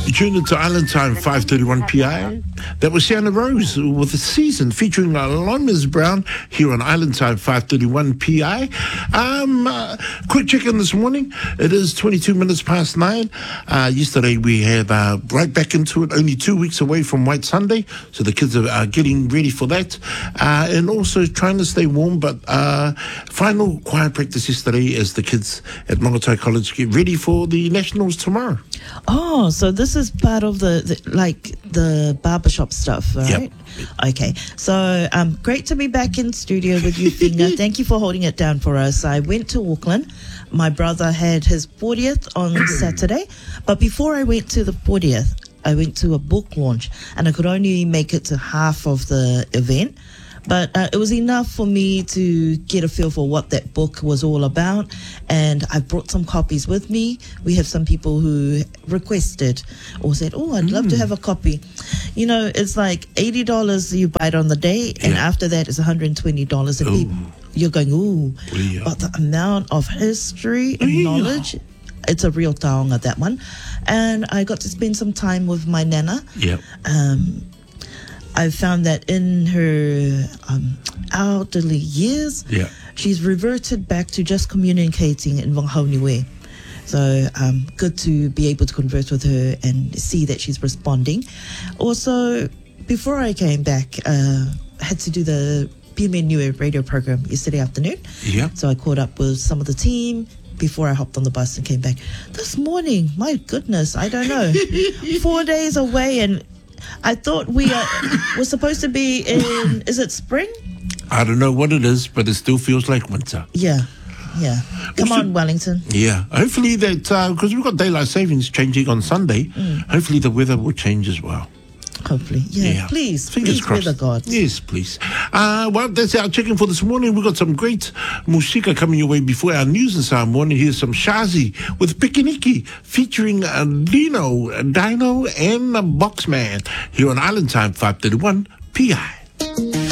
Tuned into Island Time 5:31 PI. That was Shanna Rose with the season featuring Lomas Brown here on Island Time 5:31 PI. Quick check-in this morning. It is 22 minutes past 9. Yesterday we had right back into it, only 2 weeks away from White Sunday, so the kids are getting ready for that, and also trying to stay warm. But final choir practice yesterday as the kids at Mongotai College get ready for the Nationals tomorrow. Oh, so this is part of the barbershop stuff, right? Yep. Okay. So great to be back in studio with you, Finger. Thank you for holding it down for us. I went to Auckland. My brother had his 40th on Saturday. But before I went to the 40th, I went to a book launch, and I could only make it to half of the event. But it was enough for me to get a feel for what that book was all about. And I brought some copies with me. We have some people who requested or said, oh, I'd love to have a copy. You know, it's like $80 you buy it on the day, and after that it's $120. And people, you're going, ooh. Yeah. But the amount of history and knowledge, it's a real taonga, that one. And I got to spend some time with my nana. Yep. I found that in her elderly years, she's reverted back to just communicating in Wanghauniwe. So good to be able to converse with her and see that she's responding. Also, before I came back, I had to do the Pime Niue radio program yesterday afternoon. Yeah. So I caught up with some of the team before I hopped on the bus and came back. This morning, my goodness, I don't know. 4 days away, and I thought we're supposed to be in, is it spring? I don't know what it is, but it still feels like winter. Yeah. Come on, Wellington. Yeah. Hopefully that, because we've got daylight savings changing on Sunday, hopefully the weather will change as well. Hopefully. Yeah. Please. Fingers crossed. Weather gods. Yes, please. Well, that's our check-in for this morning. We've got some great musika coming your way before our news this morning. Here's some Shazi with Pikiniki featuring Dino, and Boxman here on Island Time 5:31 PI.